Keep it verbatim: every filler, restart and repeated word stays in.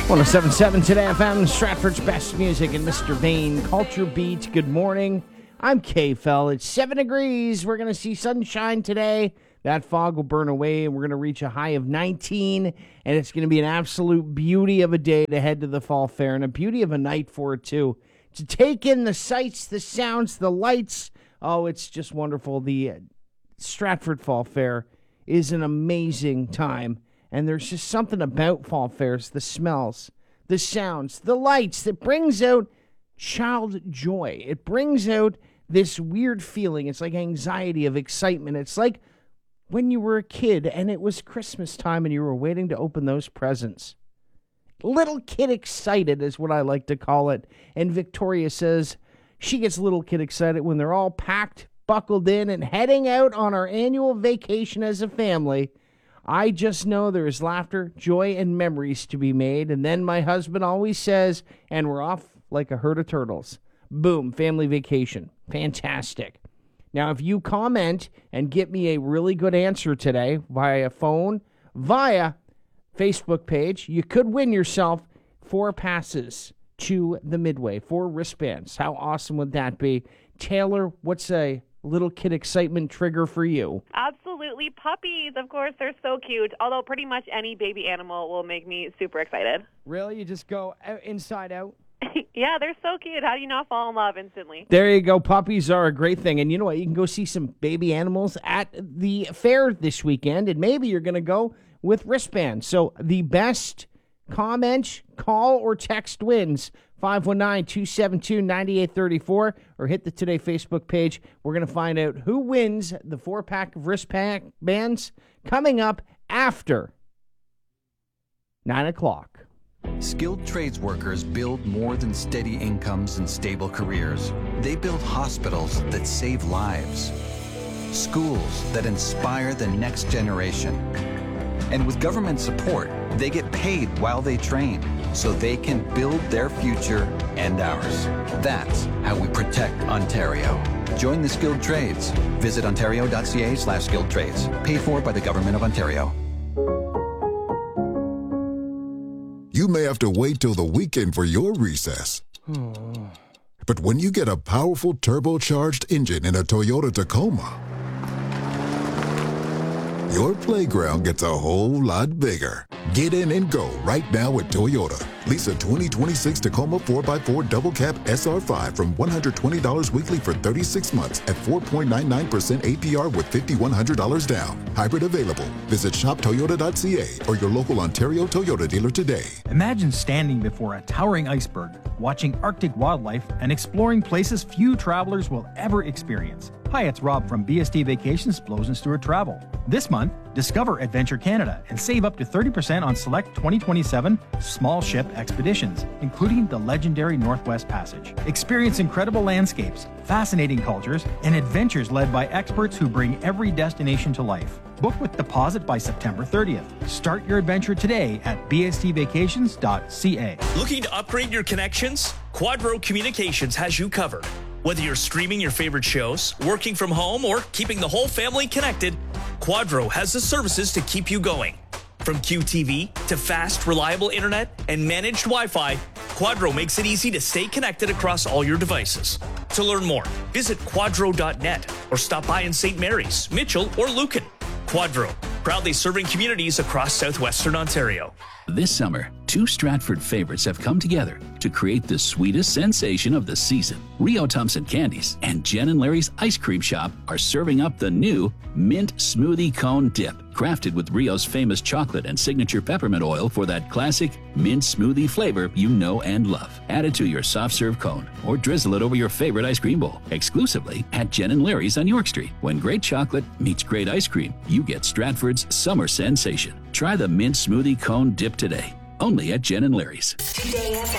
one oh seven point seven Today F M, Stratford's best music, and Mister Vane Culture Beat. Good morning. I'm K-Fel. It's seven degrees. We're going to see sunshine today. That fog will burn away, and we're going to reach a high of nineteen, and it's going to be an absolute beauty of a day to head to the Fall Fair, and a beauty of a night for it, too. To take in the sights, the sounds, the lights. Oh, it's just wonderful. The Stratford Fall Fair is an amazing time. And there's just something about fall fairs, the smells, the sounds, the lights that brings out child joy. It brings out this weird feeling. It's like anxiety of excitement. It's like when you were a kid and it was Christmas time and you were waiting to open those presents. Little kid excited is what I like to call it. And Victoria says she gets little kid excited when they're all packed, buckled in, and heading out on our annual vacation as a family. I just know there is laughter, joy, and memories to be made. And then my husband always says, and we're off like a herd of turtles. Boom, family vacation. Fantastic. Now, if you comment and get me a really good answer today via phone, via Facebook page, you could win yourself four passes to the Midway, four wristbands. How awesome would that be? Taylor, what's a little kid excitement trigger for you? Absolutely. Puppies, of course, they're so cute. Although pretty much any baby animal will make me super excited. Really? You just go inside out? Yeah, they're so cute. How do you not fall in love instantly? There you go. Puppies are a great thing. And you know what? You can go see some baby animals at the fair this weekend, and maybe you're going to go with wristbands. So the best comment, call, or text wins. five one nine, two seven two, nine eight three four, or hit the Today Facebook page. We're going to find out who wins the four-pack of wristbands coming up after nine o'clock. Skilled trades workers build more than steady incomes and stable careers. They build hospitals that save lives, schools that inspire the next generation. And with government support, they get paid while they train, so they can build their future and ours. That's how we protect Ontario. Join the skilled trades. Visit ontario.ca slash skilled trades. Paid for by the Government of Ontario. You may have to wait till the weekend for your recess. But when you get a powerful turbocharged engine in a Toyota Tacoma, your playground gets a whole lot bigger. Get in and go right now at Toyota. Lease a twenty twenty-six Tacoma four by four Double Cab S R five from one hundred twenty dollars weekly for thirty-six months at four point nine nine percent A P R with five thousand one hundred dollars down. Hybrid available. Visit shop toyota dot c a or your local Ontario Toyota dealer today. Imagine standing before a towering iceberg, watching Arctic wildlife, and exploring places few travelers will ever experience. Hi, it's Rob from B S T Vacations, Blows and Stewart Travel. This month, discover Adventure Canada and save up to thirty percent on select twenty twenty-seven small ship expeditions, including the legendary Northwest Passage. Experience incredible landscapes, fascinating cultures, and adventures led by experts who bring every destination to life. Book with deposit by September thirtieth. Start your adventure today at b s t vacations dot c a. Looking to upgrade your connections? Quadro Communications has you covered. Whether you're streaming your favorite shows, working from home, or keeping the whole family connected, Quadro has the services to keep you going. From Q T V to fast, reliable internet and managed Wi-Fi, Quadro makes it easy to stay connected across all your devices. To learn more, visit quadro dot net or stop by in Saint Mary's, Mitchell, or Lucan. Quadro, proudly serving communities across southwestern Ontario. This summer, two Stratford favorites have come together to create the sweetest sensation of the season. Rio Thompson Candies and Jen and Larry's Ice Cream Shop are serving up the new Mint Smoothie Cone Dip, crafted with Rio's famous chocolate and signature peppermint oil for that classic mint smoothie flavor you know and love. Add it to your soft serve cone or drizzle it over your favorite ice cream bowl, exclusively at Jen and Larry's on York Street. When great chocolate meets great ice cream, you get Stratford's summer sensation. Try the Mint Smoothie Cone Dip today, only at Jen and Larry's. Today F